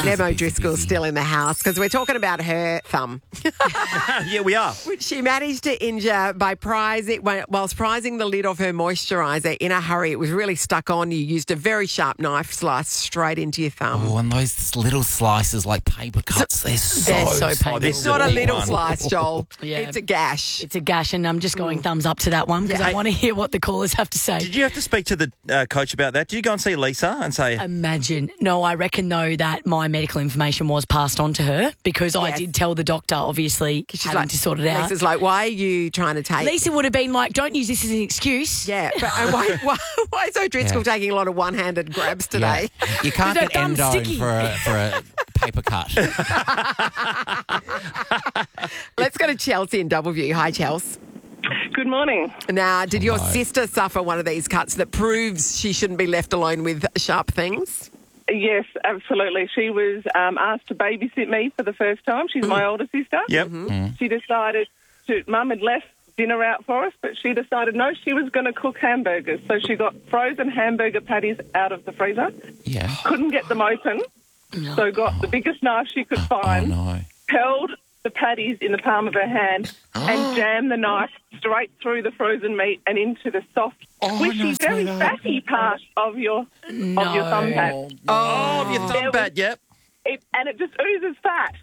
Emma busy, Driscoll's busy. still in the house because we're talking about her thumb, Yeah, we are. which she managed to injure by whilst prizing the lid of her moisturiser in a hurry. It was really stuck on. You used a very sharp knife, sliced straight into your thumb. Oh, and those little slices like paper cuts, they're so painful. this It's is not a big little one. slice, Joel. Yeah. It's a gash. It's a gash, and I'm just going thumbs up to that one because I want to hear what the callers have to say. Did you have to speak to the coach about that? Did you go and see Lisa and say, Imagine. No, I reckon, though, that my medical information was passed on to her because I Yes. did tell the doctor, obviously, having to sort it out. Lisa's like, why are you trying to take... Lisa would have been like, don't use this as an excuse. Yeah, but why is O'Driscoll taking a lot of one-handed grabs today? Yeah. You can't Because get her thumb's endone sticky. for a paper cut. Let's go to Chelsea in Doubleview. Hi, Chelsea. Good morning. Now, did your Hello. sister suffer one of these cuts that proves she shouldn't be left alone with sharp things? Yes, absolutely. She was asked to babysit me for the first time. She's my older sister. yep. She decided Mum had left dinner out for us, but she decided no, she was going to cook hamburgers. So she got frozen hamburger patties out of the freezer, Yeah. couldn't get them open, so got the biggest knife she could Oh, find, no. held the patties in the palm of her hand and jammed the knife straight through the frozen meat and into the soft, squishy, very fatty part of your thumb pad. Oh, your thumb pad, yep. And it just oozes fat.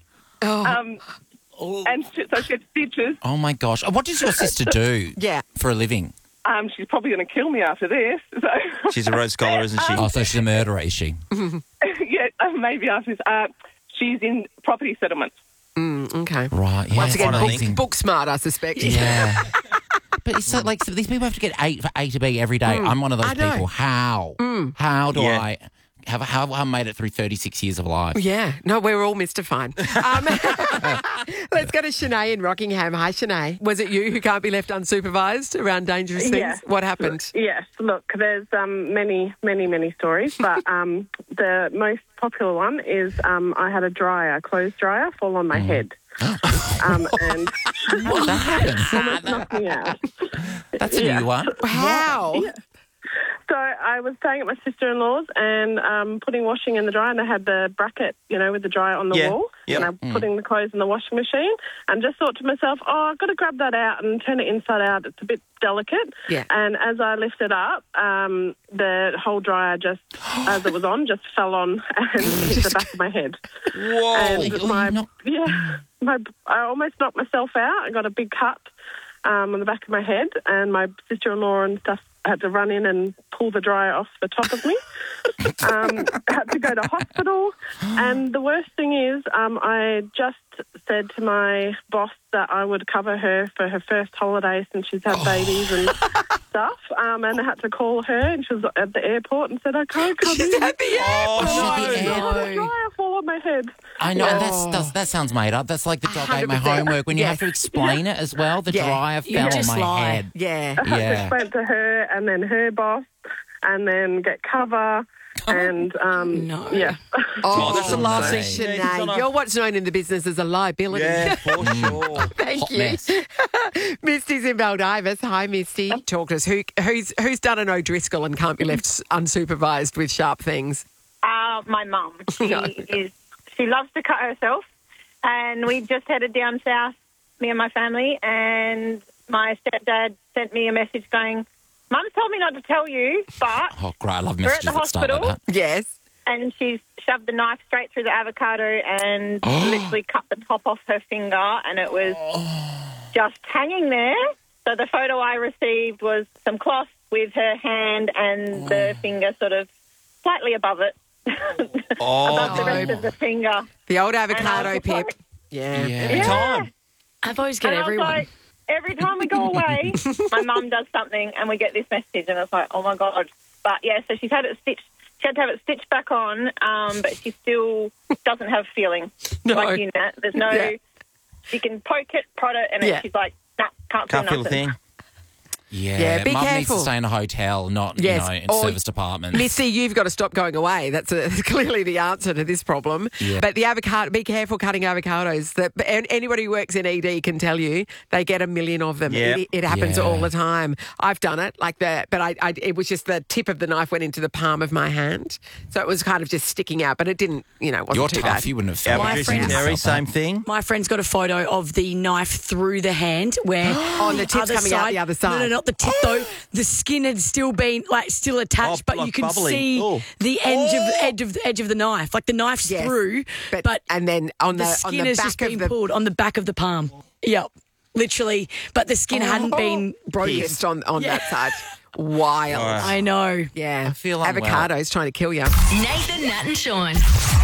And so she had stitches. Oh, my gosh. What does your sister do Yeah. for a living? She's probably going to kill me after this. So She's a Rhodes Scholar, isn't she? Oh, so she's a murderer, is she? yeah, maybe after this. She's in property settlement. Okay. Right, yeah. Once again, amazing. book smart, I suspect. Yeah. But it's so, like, so these people have to get A for A to B every day. I'm one of those I know. people. How? How do Yeah. I have I made it through 36 years of life? Yeah. No, we're all mystified. Let's go to Shanae in Rockingham. Hi, Shanae. Was it you who can't be left unsupervised around dangerous things? Yeah. What happened? Yes, look, there's many stories, but the most popular one is I had a clothes dryer, fall on my head. And What happened? knocked me out. That's a new one. How? So I was staying at my sister-in-law's and putting washing in the dryer, and they had the bracket, with the dryer on the Yeah, wall. yep. And I'm putting the clothes in the washing machine and just thought to myself, I've got to grab that out and turn it inside out. It's a bit delicate. Yeah. And as I lifted up, the whole dryer just, as it was on, just fell on and hit the back of my head. Whoa. And I almost knocked myself out. I got a big cut on the back of my head, and my sister-in-law and stuff had to run in and pull the dryer off the top of me. Had to go to hospital. And the worst thing is I just said to my boss that I would cover her for her first holiday since she's had babies and stuff. And I had to call her, and she was at the airport and said, I can't come in. At the end. Oh, She's at the no. end. The dryer fall on my head. I know, and that sounds made up. That's like the dog ate my 100%. homework. When you Yes. have to explain it as well, the Yeah. dryer You fell on just my lie. head. Yeah. I had to Yeah. explain to her and then her boss and then get cover and, No. yeah. Oh, that's the last thing, insane. Yeah, he's Shanae. on a- You're what's known in the business as a liability. Yeah, for sure. Thank Hot you. mess. Misty's in Baldivis. Hi, Misty. Talk to us. Who's done an O'Driscoll and can't be left unsupervised with sharp things? My mum. She loves to cut herself, and we just headed down south, me and my family, and my stepdad sent me a message going, Mum's told me not to tell you, but Oh, great. I love We're at messages the that start like hospital. that. Yes. and she's shoved the knife straight through the avocado and literally cut the top off her finger, and it was just hanging there. So the photo I received was some cloth with her hand and the finger sort of slightly above it, above the rest of the finger. The old And I avocado was pip. like- Yeah. Every time. I've always got And I was everyone. like, every time we go away, my mum does something and we get this message, and it's like, oh my God. But yeah, so she's had it stitched. She had to have it stitched back on, but she still doesn't have feeling No. like you, Nat. There's no, Yeah. she can poke it, prod it, and Yeah. she's like, nah, can't Can't feel feel a nothing. thing. Yeah, be Mum needs careful. to stay in a hotel, not Yes, in or- service departments. Missy, you've got to stop going away. That's clearly the answer to this problem. Yeah. But the avocado, be careful cutting avocados. Anybody who works in ED can tell you they get a million of them. Yeah. It happens Yeah. all the time. I've done it like that, but it was just the tip of the knife went into the palm of my hand, so it was kind of just sticking out. But it didn't, wasn't You're too tough. bad. You wouldn't have Our felt producer friends- Terry, same thing. My friend's got a photo of the knife through the hand where Oh, the tip's other coming out the other side. No, not the tip though. The skin had still been still attached, Oh, but like you can bubbly. see Oh. the edge of the knife. Like the knife's Yes. through, but and then on the the skin on the has just back been of the pulled on the back of the palm. Yep, literally. But the skin hadn't been broken. pierced on that side. Wild. I know. Yeah. I feel unwell. Avocados trying to kill you. Nathan, Nat and Sean.